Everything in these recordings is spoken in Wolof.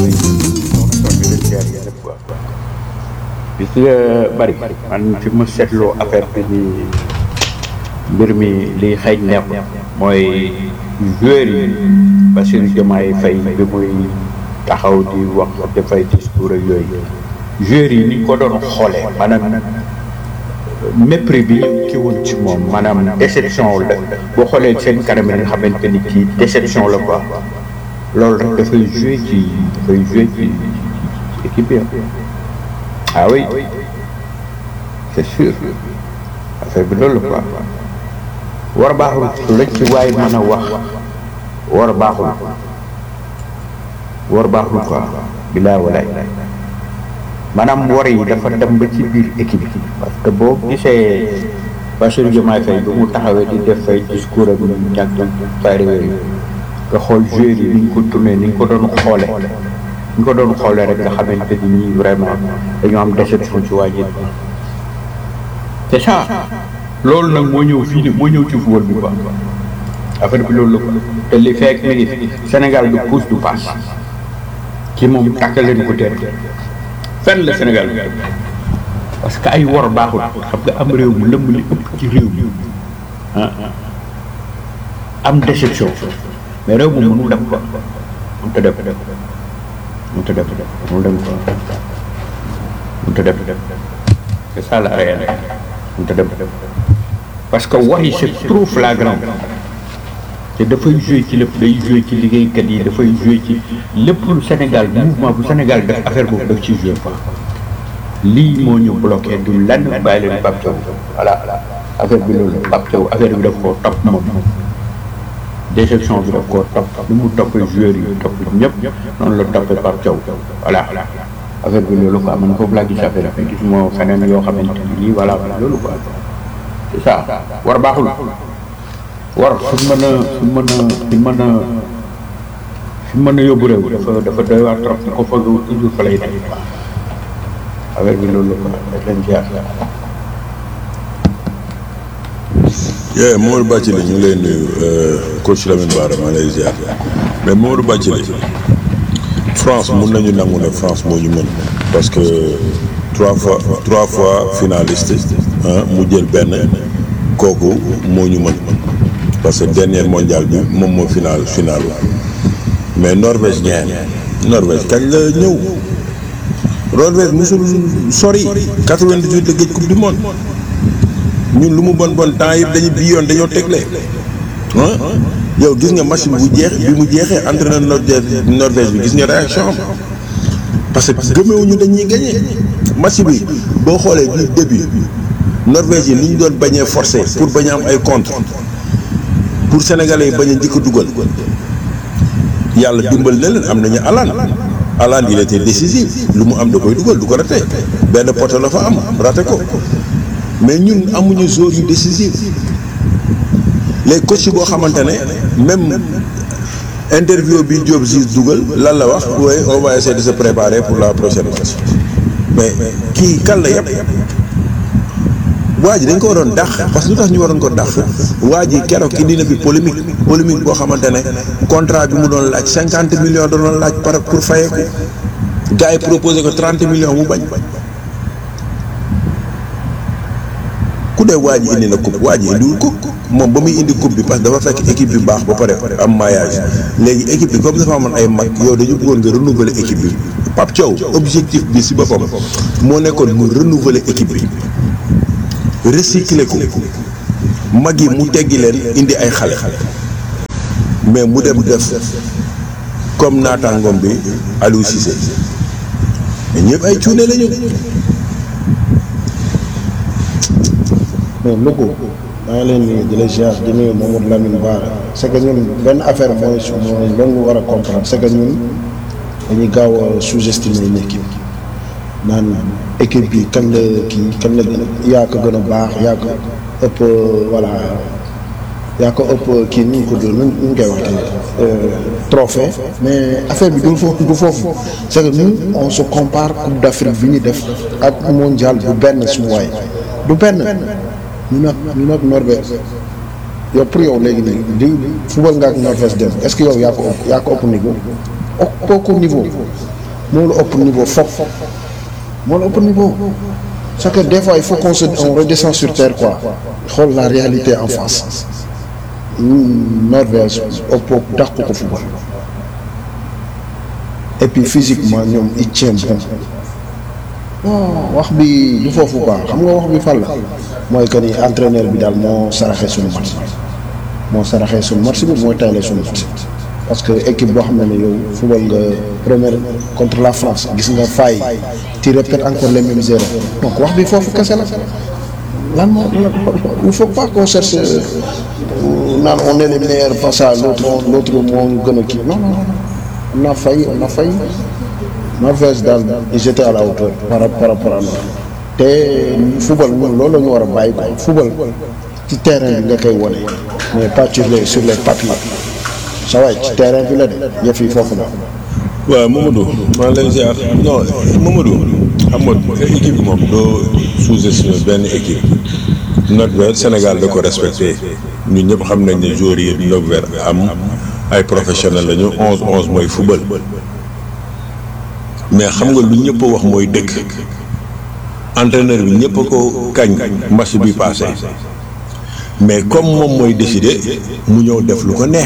yooyu toog di leen ziar yëpp quoi. gis nga bari man fi ma seetloo affaire bi ni mbir mi li xëy neex mooy joueurs yi Bassirou Diomaye Faye bi muy taxaw di wax dafay discours ak yooyu joueurs yi ni ko doon xoolee maanaam mépris bi ki woon ci moom maanaam déception la boo xoolee seen kanam yi nga xamante ni kii déception la quoi loolu rek dafay joué ci équipe bi ah oui c'est sûr affaire bi loolu la quoi war baaxul lañ ci waaye mën a wax war baaxul quoi bilaa walaay maanaam war yi dafa dem ba ci biir équipe bi parce que boo gisee Bassirou Diomaye Faye bi mu taxawee di def fay discours ak ñàkk bari yooyu nga xool joueurs yi ni ñu ko tourné ni ñu ko doon xoolee rek nga xamante ni ñii vraiment dañoo am déception ci waa ji c'est ça loolu nag moo ñëw fii nii moo ñëw ci football bi quoi affaire bi loolu la ko te li fekk mi ngi Sénégal du pousse du passe ci moom tàkkal leen ko teer fenn la Sénégal bi parce que ay wor baaxul xam nga am réew mu lëmb li ëpp ci réew mi am déception mais réew mu mënul dem quoi mënut a dem c'est ça la réalité mënut a dem parce que wax yi c'est trop flagrant te dafay joué ci lépp day joué ci liggéeykat yi dafay joué ci lépp lu Sénégal mouvement bu Sénégal def affaire boobu daf ci joué quoi lii moo ñu bloqué du lenn bàyyi leen Pape Thiaw voilà affaire bi loolu Pape Thiaw affaire bi daf koo topp moom déception bi daf koo topp lu mu toppee joueurs yi topp ñëpp noonu la toppee Pape Thiaw voilà affaire bi loolu quoi man foofu laa gis affaire bi gis moo feneen yoo xamante ni nii voilà loolu quoi c'est ça war baaxul war fi mën a yóbbu réew dafa doy waar trop ko fa toujours fa lay def affaire bi loolu quoi daf leen ziar. Mamadou Bathily ñu ngi lay nuyu coach Lamine Bara maa lay ziar mais Mamadou Bathily France mun nañu nangu ne France moo ñu mën parce que trois fois finaliste mu jël benn kooku moo ñu mën parce que dernier mondial bi moom moo final mais Norvège ñeen Norvège kañ la ñëw Norvège musul sori 98 la géej coupe du monde ñun lu mu bon temps yëpp dañoo tegle yow gis nga match bi mu jeexee entraîneur Norvège bi gis nga réaction am parce que gëmewuñu dañuy gagné match bi boo xoolee du début Norvège yi ni ñu doon bañee forcé pour bañ a am ay contre pour sénégalais yi bañ a njëkk a dugal yàlla dimbal na leen am nañu Haaland il était décisif lu mu am da koy dugal du ko raté benn poto la fa am raté ko mais ñun amuñu joueur yu décisif les coach boo xamante ne même interview bi Diop Ziz dugal lan la wax oui on va essayer de se préparer pour la prochaine match mais kii kan la yëpp waa ji dañ ko waroon dàq parce que lu tax ñu waroon ko dàq waa ji keroog indi na fi polémique boo xamante ne contrat bi mu doon laaj 50 millions doon laaj pour fayeeku gars yi proposé ko 30 millions mu bañ ku dee waa ji indi na coupe waa ji indiwul coupe moom ba muy indi coupe bi parce que dafa fekk équipe bi baax ba pare am maillage léegi équipe bi comme dafa amoon ay mag yow dañu bëggoon nga renouveler équipe bi Pape Thiaw objectif bi si boppam moo nekkoon mu renouveler équipe bi recycler ko mag yi mu teggi leen indi ay xale mais mu dem def comme naataangoom bi Aliou Cissé mais ñëpp ay cuune lañu. mais Louga maa ngi leen di la ziar di nuyu Mamadou Lamine Bara c'est que ñun benn affaire mooy loolu nga war a comprendre c'est que ñun dañuy gaaw a sous-estimer une équipe naan équipe bi kan la yaa ko gën a baax yaa ko ëpp voilà yaa ko ëpp kii nu ñu ko doon nu ñu koy waxee trophée mais affaire bi du foofu c'est que ñun on se compare coupe d'Afrique bi ñu def ak mondial bu benn suñu waay du benn ñu nag Norvège yow pour yow léegi nii di football nga ak Norvège dem est-ce que yow yaa ko ëpp niveau ëppoo ko niveau moo la ëpp niveau fop moo la ëpp niveau c'est que des fois il faut on redescend sur terre quoi xool la réalité en face. Norvège ëpp dàq ko football et puis physiquement ñoom il tient bon. wax bi du foofu quoi xam nga wax bi fan la mooy que ni entraîneur bi daal moo saraxee suñu match bi mooy tayle suñu match parce que équipe boo xam ne yow football nga première contre la France gis nga faay tu répètes encore les mêmes erreurs donc wax bi foofu kese la lan moo il faut pas qu'on cherche naan on est les meilleurs face à l'autre moo gën a kii non on a failli Norvège daal ils étaient à la hauteur par rapport à nous te football ñun loolu la ñu war a bàyyi quoi football ci terrain bi nga koy wone mais pas sur les papiers sa waay ci terrain bi la de yëf yi foofu la. waaw Mamadou maa ngi lay ziar non Mamadou xam nga équipe bi moom doo sous-estimer benn équipe Norvège Sénégal da ko respecté ñun ñëpp xam nañ ne joueurs yi Norvège am ay professionnels lañu 11-11 mooy football. mais xam nga lu ñëpp a wax mooy dëkk entraîneur bi ñëpp a ko kañ match bi passé mais comme moom mooy décider mu ñëw def lu ko neex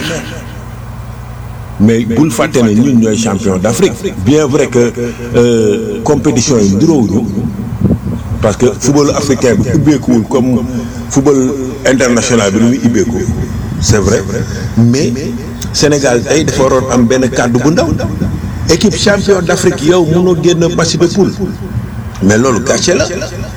mais bul fàtte ne ñun ñooy champion d'Afrique bien vrai que compétition yi nduroowuñu parce que football africain bi ubbeekuwul comme football international bi nu muy ubbeeku c'est vrai mais Sénégal tey dafa waroon am benn kàddu bu ndaw. équipe champion d'Afrique yow mënoo génn match de poule mais loolu gàcce la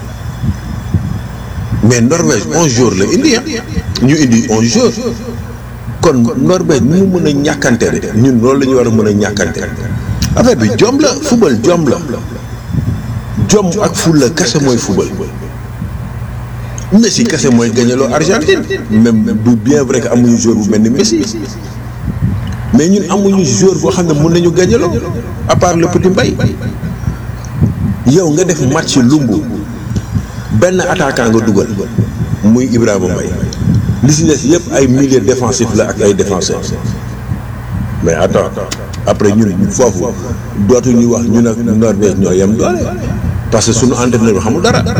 mais Norvège 11 jours la indi ñu indi 11 jours kon Norvège ni mu mën a ñàkkante de ñun loolu la ñu war a mën a ñàkkante affaire bi jom la football jom la jom ak fulla kese mooy football Messi kese mooy gañaloo Argentine même du bien vrai que amuñu joueur bu mel ni Messi. mais ñun amuñu joueur boo xam ne mën nañu gañaloo à part le Petit Mbaye yow nga def match lumbu benn attaquant nga dugal muy Ibrahima Mbaye li si des yëpp ay milieu défensif la ak ay défenseurs mais attends après ñun foofu dootuñu wax ñun ak Norvège ñoo yem doole parce que suñu entraîneur bi xamul dara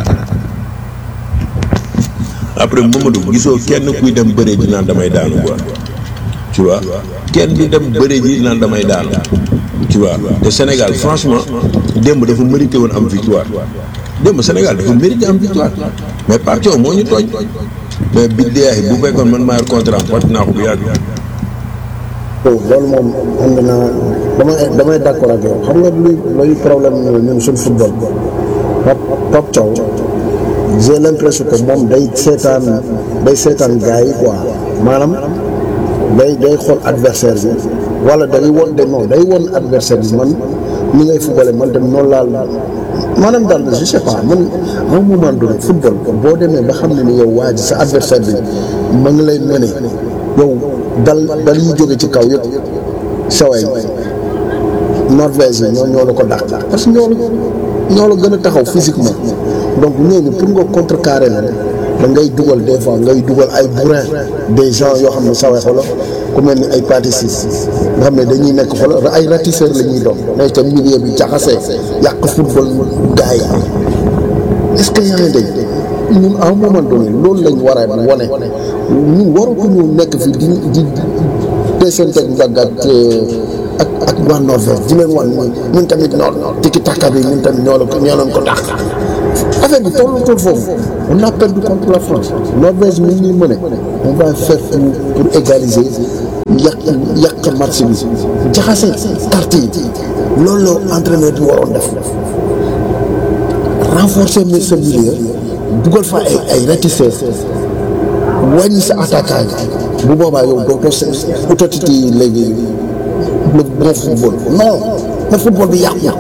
après Mamadou gisoo kenn kuy dem bëree ji naan damay daanu quoi tu vois kenn bi dem bëre ji naan damay daanu tu vois te Sénégal franchement démb dafa mérité woon am victoire démb Sénégal dafa mérité am victoire mais parti moo ñu tooñ mais bi dee bu fekkoon man maa yor contrat pat naa ko bu yàgg. loolu moom ànd naa damay d'accord ak yow xam nga luy problème ñun suñu football Pape Thiaw j'ai l'impression que moom day seetaan gars yi quoi maanaam. day xool adversaire bi wala day won adversaire bi man ni ngay footballé man dem noonu laal maanaam daal je sais pas man à un moment donné football boo demee ba xam ne ni yow waa ji sa adversaire bi ma ngi lay mëne yow dal yi jóge ci kaw yëpp saway Norvège yi ñoo la ko dàq parce que ñoo la gën a taxaw physiquement donc ñooñu pour nga contrecarrer la da ngay dugal des fois ngay dugal ay bourrin des gens yoo xam ne saway xolo ku mel ni ay pâtissiers nga xam ne dañuy nekk xolo ay ratisseurs la ñuy doon mais que milieu bi jaxasee yàq football gars yi est-ce que yaa ngi dégg ñun à un moment donné loolu lañ war a wane ñun waratuñu nekk fi di desante mbagg ak waa Norvège di leen wan ñun tamit tiki taka bi ñun tamit ñoo leen ko dàq affaire bi toll foofu on a perdu contre la France Norvège mi ngi mëne on va faire pour égaliser yàq match bi jaxase carte yi loolu la entraîneur bi waroon def renforcer sa milieu dugal fa ay ratisseurs wàññi sa attaquant bu boobaa yow dootoo utatiti léegi le bon football non le football bi yàqu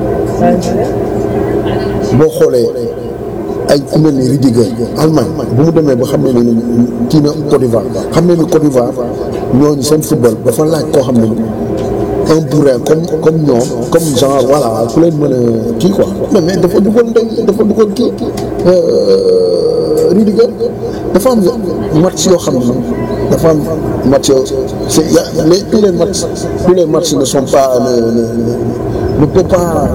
boo xoolee ay ku mel ni Rudiger Allemagne bu mu demee ba xam ne ni kii na Côte d'Ivoire xam ne ni Côte d'Ivoire ñooñu seen football dafa laaj koo xam ne un bourrin comme ñoom comme genre voilà ku leen mën a kii quoi mais dafa dugal kii Rudiger dafa am match yoo xam ne dafa am match yoo tous les matchs ne sont pas ne peut pas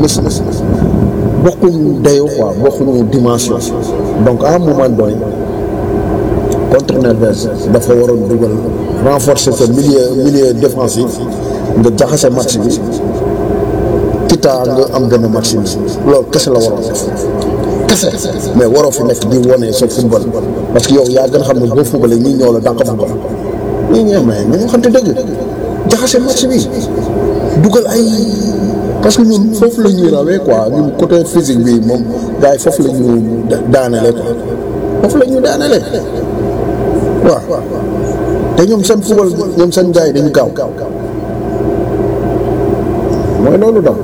bokkuñu dayoo quoi bokkuñu dimension donc à un moment donné contre Neves dafa waroon dugal renforcer sa milieu défensif nga jaxase match bi quitte à nga am benn match bi loolu kese la waroon def kese mais waroo fi nekk di wane sa football parce que yow yaa gën a xam ne boo footballee ñii ñëw la dàq football ñii ñëw mais ñu xamante dëgg jaxase match bi dugal ay parce que ñun foofu la ñuy rawee quoi ñun côté physique bi moom gars yi foofu la ñu daanele quoi foofu la ñu daanele waaw te ñoom seen football ñoom seen gars yi dañu gaaw mooy loolu daw.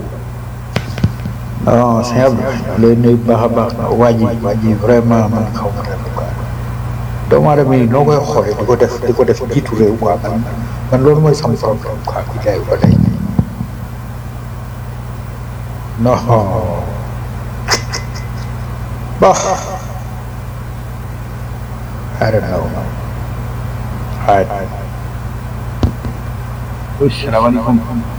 non c'est vrai lay nuyu baax a baax waa ji vraiment man xaw ma dara quoi doomu aadama yi noo koy xoolee di ko def jiitu réew quoi man loolu mooy sama problème quoi bi jaay ko tey non bon I don't know. Assalamualaikum.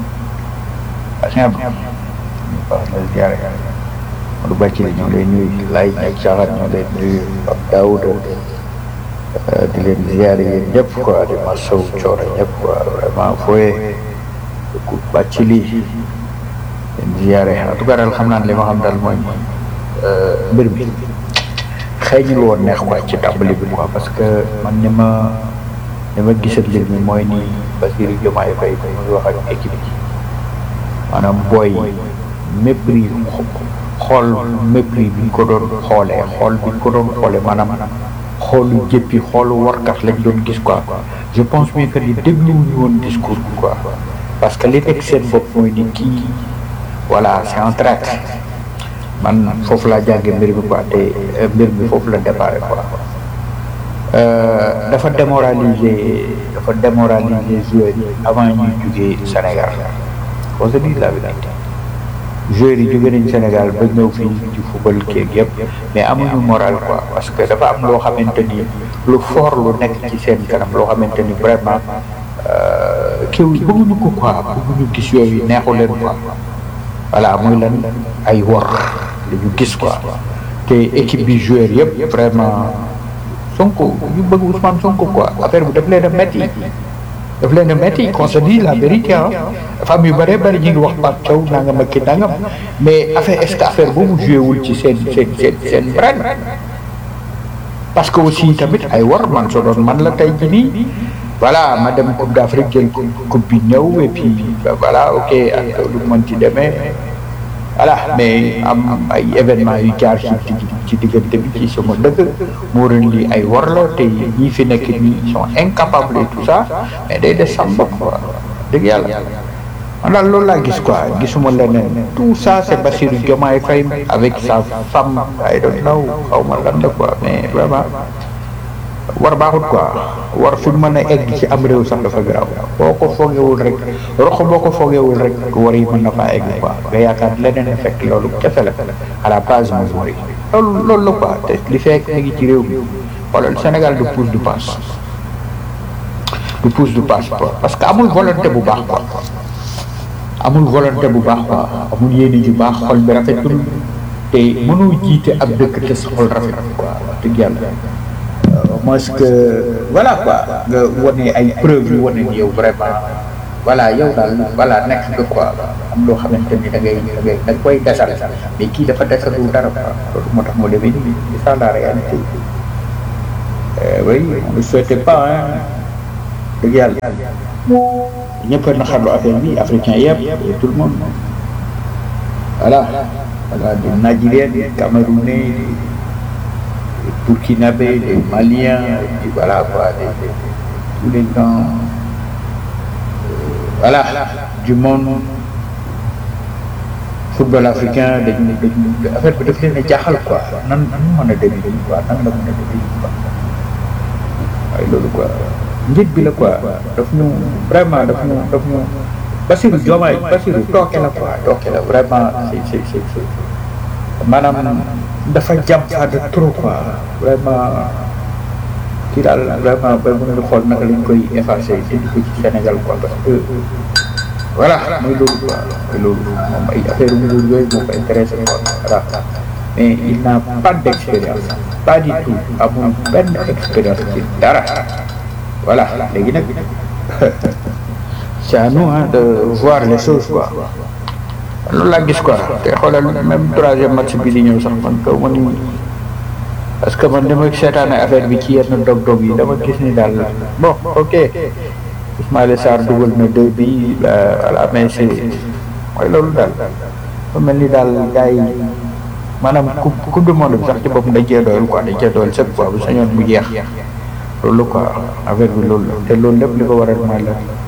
Asal ziarah. Baru baca ñoo lay nuyu lay ak saxat ñoo lay nuyu ab Daoud di leen ziarah yéen ñëpp quoi di masaw coora ñëpp quoi vraiment fooye ku bàcc lii leen ziarah en tout cas daal xam naa li ma xam daal mooy mbir mi xëy ñu woon neex quoi ci tàmbali bi quoi parce que man ni ma gisat mbir mi mooy ni Bassirou Diomaye Faye muy wax ak équipe bi maanaam booy mépris xool mépris bi ñu ko doon xoolee maanaam xoolu jëppi xoolu warkat lañ doon gis quoi je pense bien que ni dégluwuñu woon discours bi quoi parce que li nekk seen bopp mooy ni kii voilà c'est un traître man foofu laa jàngee mbir mi quoi te mbir mi foofu la déparé quoi dafa démoraliser joueurs yi avant ñuy jugee Sénégal on se dit la vérité joueurs yi jóge nañ Sénégal ba ñëw fii ci football keeg yëpp mais amuñu moral quoi parce que dafa am loo xamante ni lu fort lu nekk ci seen kanam loo xamante ni vraiment kiw bëgguñu ko quoi bëgguñu gis yooyu neexu leen quoi voilà muy lan ay wor li ñu gis quoi te équipe bi joueur yëpp vraiment Sonko ñu bëgg Ousmane Sonko quoi affaire bi daf leen a metti qu'on se dit la vérité ah dafa am yu bëree bëri ñu ngi wax Pape Thiaw nangam ak ki nangam mais affaire est-ce que affaire boobu joué wul ci seen brain parce que aussi tamit ay war man so doon man la tey ji nii voilà ma dem Coupe d'Afrique jël coupe bi ñëw et puis voilà ok ak lu mën ci demee voilà mais am ay événements yu jaar ci diggante bi ci sama dëkk moo ren lii ay war la te ñii fi nekk nii sont incapables et tout ça mais day des sam bopp quoi dëgg yàlla man daal loolu laa gis quoi gisuma leneen tout ça c'est Bassirou Diomaye Faye avec sa femme I don't know xaw ma lan la quoi mais vraiment war baaxut quoi war fi mën a egg ci am réew sax dafa garaaw boo ko foogewul rek war yi mën na faa egg quoi nga yaakaar leneen fekk loolu kese la à la base mooy war yi loolu la quoi te li fekk mi ngi ci réew mi xoolal Sénégal du pousse du passe quoi parce que amul volonté bu baax quoi amul yéene ju baax xol bi rafetul te mënoo jiite ab dëkk te sa xol rafet quoi dëgg yàlla moi que voilà quoi nga wane ay preuve yu wane ni yow vraiment voilà yow daal voilà nekk nga quoi am loo xamante ni da nga koy desal mais kii dafa desalul dara quoi loolu moo tax moo demee nii c'est ça la réalité oui on ne souhaitait pas hein dëgg yàlla ñëpp a naxarlu affaire bi africain yëpp et tout le monde voilà des Nigériens des Camerounais Burkinabé, des Maliens, et voilà quoi, tous les gens, voilà, du monde, football africain, affaire bi daf leen a jaaxal quoi, nan mën a demee nii quoi, nan la mën a demee nii quoi, waaye loolu quoi, njët bi la quoi, daf ñu Bassirou Diomaye tooke la vraiment c'est maanaam dafa jàmpa de trop quoi vraiment kii daal vraiment ba mën a xool naka lañ koy effacer indi ko ci Sénégal quoi parce que voilà mooy loolu quoi mooy loolu moom ay affaire nguur yooyu moo ko intéressé quoi voilà mais il n'a pas d'expérience pas du tout amul benn expérience ci dara voilà léegi nag c'est à nous de voir les choses quoi loolu laa gis quoi te xoolal même troisième match bi di ñëw sax man kaw ma ni parce que man dama seetaane affaire bi ci yenn dog-dog yi dama gis ni daal bon ok Ismaïla Sarr dugal na 2 bi voilà mais c'est mooy loolu daal ba mel ni daal gars yi maanaam coupe du monde bi sax ci boppam dañ cee doyal quoi dañ cee doyal sëpp quoi bu sañoon bu jeex loolu quoi affaire bi loolu la te loolu lépp li ko waral mooy la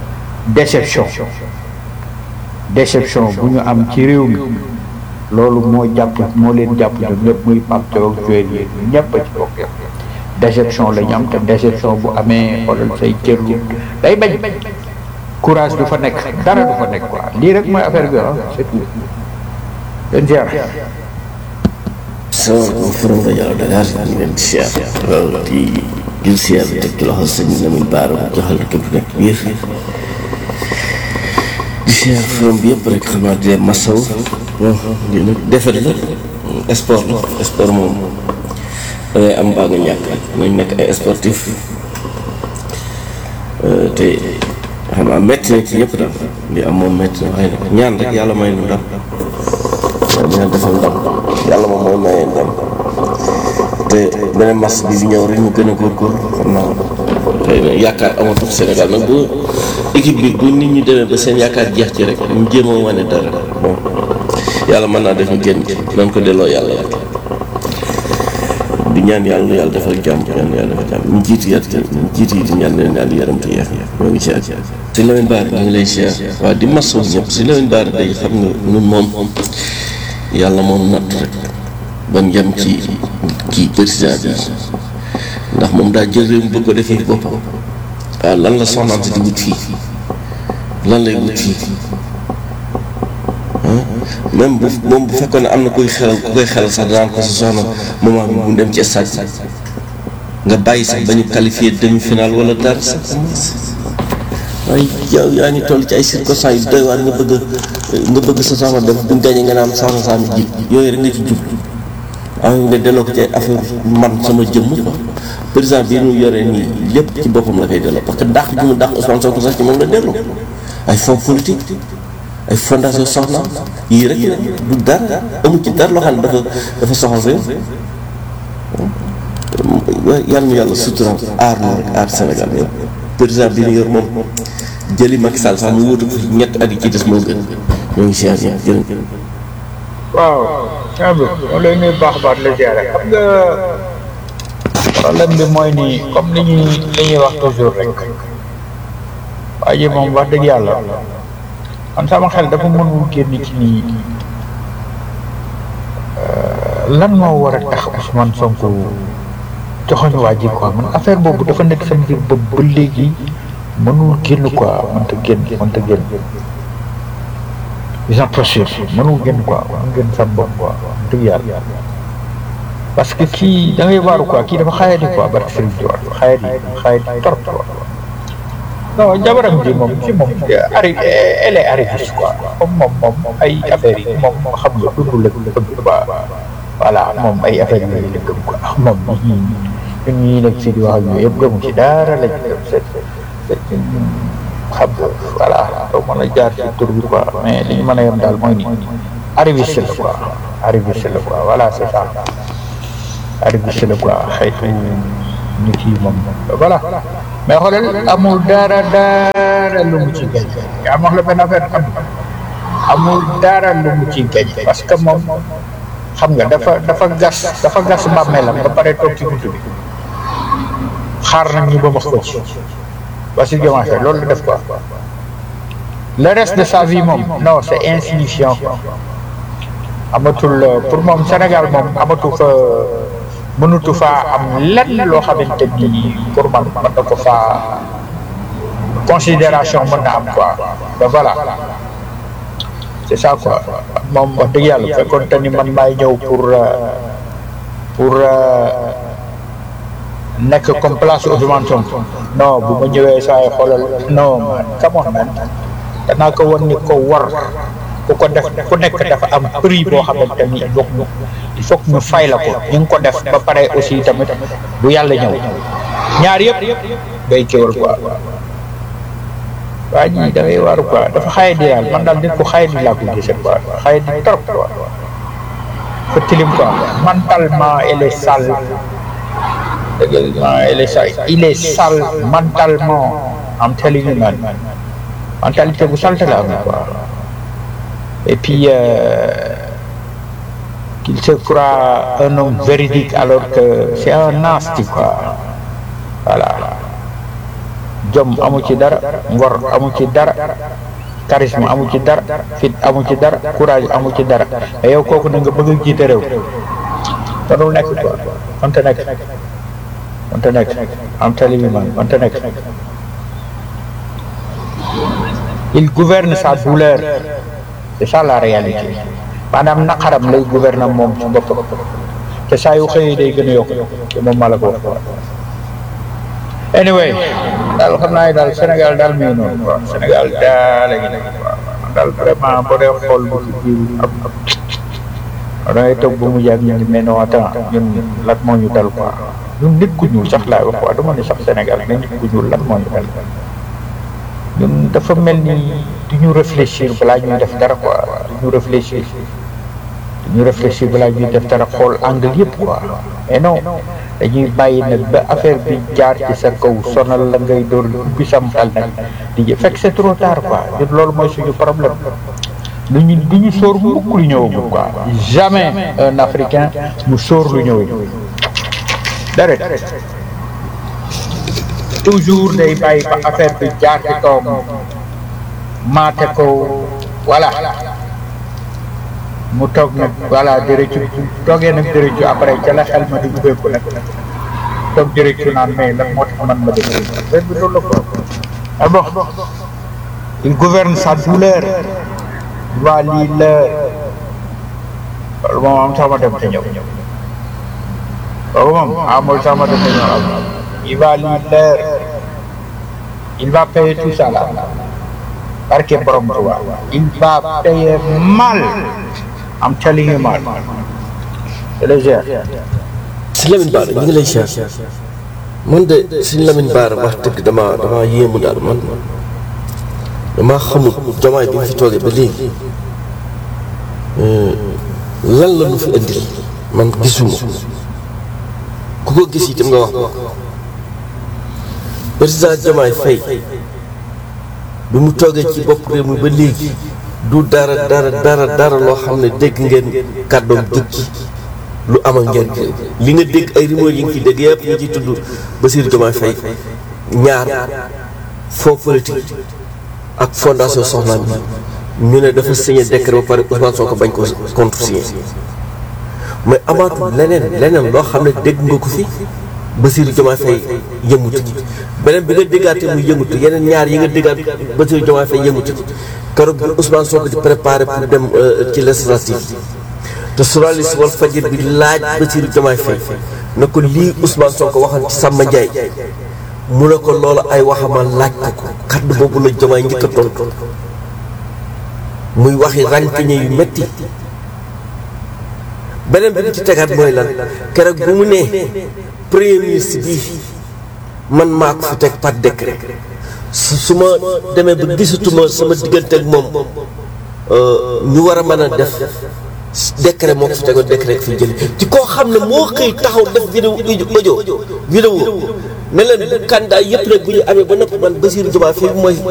déception bu ñu am ci réew mi loolu moo leen jàpp ñoom ñëpp muy Pape Thiaw ak joueurs yi ñëpp a ci bokk déception la ñu am te déception bu amee xoolal say cër day bañ courage du fa nekk dara du fa nekk quoi lii rek mooy affaire bi c'est tout leen ziar salaamaaleykum forum rajo Dakar ñu ngi leen di ziar di jël ziar bi teg ci loxo sëñ Lamine Bara bu joxal képp ku nekk biir di ziar forum bi yëpp rek xam naa di leen masaw bon lii nag defet la sport la sport moom dangay am mbaa nga ñàkk nañ nekk ay sportif te xam naa métti na ci ñëpp daal li am moom métti na waaye nag ñaan rek yàlla may nu ndam ñaan defal ndam yàlla moom mooy maye ndam te beneen match bi di ñëw rek ñu gën a góorgóorlu xam naa xëy na yaakaar amatul Sénégal nag bu équipe bi bu nit ñi demee ba seen yaakaar jeex ci rek ñu jéem a wane dara bon yàlla mën naa def ñu génn ci nañ ko delloo yàlla rek di ñaan yàlla defal jàmm ñaan yàlla defal jàmm ñu jiitu yi di ñaan leen yàlla yaram te yeex ñoo ngi siyaar si Lamine Bara ñu ngi lay siyaar waaw di masawu ñëpp si Lamine Bara day xam nga ñun moom yàlla moom natt rek ba mu yem ci kii président bi ndax moom daa jël réew mi bëgg ko defee boppam waaw lan la soxnaam si di wut fii lan lay wut fii même bu fekkoon ne am na koy xelal sax danaan ko sa soxna moment bi bu dem ci stade nga bàyyi sax ba ñu qualifié demi-finale wala dara sax waaye yow yaa ngi toll ci ay circonstances yu doy waar nga bëgg sa soxna def buñ gañe nga naan soxna saa mi ji yooyu rek nga ci jub am nga delloo ko ci ay affaire man sama jëmm quoi président bi ñu yoree nii lépp ci boppam la koy delloo parce que dàq bi mu dàq Ousmane Sonko sax ci moom la delloo ay fonds politique ay fondation soxna yii rek la du dara amul ci dara loo xam ne dafa soxal réew yàlla ñu yàlla sutural aar na rek aar Sénégal yow président bi ñu yor moom jëli Macky Sall sax mu wutu ko ñetti at yi ci des moo gën ñoo ngi siyaar yi jërëjëf. waaw Thiam moo lay nuyu baax a baax la ziare xam nga problème bi mooy ni comme li ñuy wax toujours rek waa ji moom wax dëgg yàlla man sama xel dafa mënul génn ci nii lan moo war a tax Ousmane Sonko joxoñu waa ji quoi man affaire boobu dafa nekk sama biir bopp ba léegi mënul génn quoi mënta génn j'en suis sûr mënul génn quoi mënul génn sama bopp quoi dëgg yàlla parce que kii da ngay waaru quoi kii dafa xaayati quoi barke Serigne Touba xaayati trop quoi non jabaram ji moom elle est arriviste quoi comme moom ay affaires yi moom xam nga dundul la bëgg quoi voilà moom ay affaires yooyu la gëm quoi moom ñun ñii nekk si di wax ak ñoom yëpp gëmu ci dara la ñu gëm xam nga voilà doo mën a jaar ci tur bi quoi mais li ñu mën a yem daal mooy ni arriviste la quoi voilà c'est ça arriviste la quoi xëytu ñu kii moom voilà mais xoolal amul dara lu mu ci gañ yaa wax la benn affaire amul dara lu mu ci gañ parce que moom xam nga dafa gas bàmmeelam ba pare toog ci buntu bi xaar nag ñu ba wax ko ci Bassirou Diomaye Faye loolu la def quoi le reste de sa vie moom non c'est insignifiant quoi amatul pour moom Sénégal moom amatu fa mënutu faa am lenn loo xamante ni pour man mën na ko faa considération mën na am quoi ben voilà c'est ça quoi moom wax dëgg yàlla fekkoon te ni man maay ñëw pour nekk comme place Ousmane Sonko non bu ma ñëwee saa yi xoolal non man come on man danaa ko wan ni ko war ku ko def ku nekk dafa am prix boo xamante ni il faut que ñu fay la ko ñu ngi ko def ba pare aussi tamit bu yàlla ñëw ñaar yëpp day kéwal quoi waa ji da ngay waaru quoi dafa xaye di daal man daal nit ku xaye di laa ko gisee quoi xaye di trop quoi fa tilim quoi mentalement elle est sale il est sale mentalement am telling you man mentalité bu salte la am quoi et puis qu'il se croit un homme véridique alors que c'est un nasty quoi voilà jom amu ci dara ngor amu ci dara charisme amu ci dara fit amu ci dara courage amu ci dara mais yow kooku na nga bëgg a jiite réew mënul nekk quoi mënta nekk am telling you man mënta nekk il gouverne sa douleur c'est ça la réalité maanaam naqaram lay gouverner moom ci boppam te saa yu xëyee day gën a yokk te moom maa la ko wax anyway daal xam naa ne daal Sénégal daal muy noonu quoi Sénégal daal a ngi nekk quoi daal vraiment boo dee xool bu ci jiw am da ngay toog ba mu yàgg ñu mais non attends ñun lan moo ñu dal quoi ñun nit ku ñuul sax laay wax quoi dama ne sax Sénégal mais nit ku ñuul lan moo ñu dal ñun dafa mel ni du ñu réfléchir balaa ñuy def dara quoi du ñu réfléchir balaa ñuy def dara xool angle yëpp quoi mais non dañuy bàyyi nag ba affaire bi jaar ci sa kaw sonal la ngay door ubbi sam xel nag di fekk c'est trop tard quoi ñun loolu mooy suñu problème lu ñu du ñu sóor mukk lu ñëwagul quoi jamais un Africain mu sóor lu ñëwagul dara toujours day bàyyi ba affaire bi jaar ci kawam maate ko voilà mu toog nag voilà di rëccu toogee nag di rëccu après ca la xel ma di ubbeeku nag toog di rëccu naan mais lan moo tax man ma def affaire bi loolu la ko ah bon il gouverne sa douleur waa lii la loolu moom am sama dem te ñëw loolu moom amul sama dem te ñëw il va lii la il va payer tout ça là parce que borom Tuubaa il va payer mal am telling you mal légère si Lamine Bara ñu ngi lay siyaar man de si Lamine Bara wax dëgg dama yéemu daal man dama xamul Diomaye bi fi toogee ba léegi lan la lu fi indil man gisuma ku ko gis itam nga wax ko président Diomaye Faye bi mu toogee ci bopp réew mi ba léegi du dara loo xam ne dégg ngeen kàddoom dëgg lu amal ngeen li nga dégg ay rumeur yi nga ci dégg yëpp ñu ciy tudd Bassirou Diomaye Faye ñaar fonds politique ak fondation Soxna bi ñu ne dafa signé décret ba pare Ousmane Sonko bañ ko contresigné mais amaatul leneen loo xam ne dégg nga ko fi Bassirou Diomaye Faye yëngutu beneen bi nga déggaate muy yëngutu yeneen ñaar yi nga déggaat Bassirou Diomaye Faye yëngutu keroog bi Ousmane Sonko di préparé pour dem ci législative te journaliste Walfadjri bi laaj Bassirou Diomaye Faye ne ko lii Ousmane Sonko waxoon ci Samba Ndiaye mu ne ko loolu ay waxama laaj ko kaddu boobu la Diomaye njëkk a tontu muy waxi rànkiñe yu metti beneen bi ci tegaat mooy lan keroog bu mu nee premier ministre bi man maa ko fi teg par décret su ma demee ba gisatuma sama diggante ak moom ñu war a mën a def décret moo ko fi tegoon décret fi jëli ci koo xam ne moo xëy taxaw def vidéo ne leen candidat yëpp nag bu ñu amee ba noppi man Bassirou Diomaye Faye mooy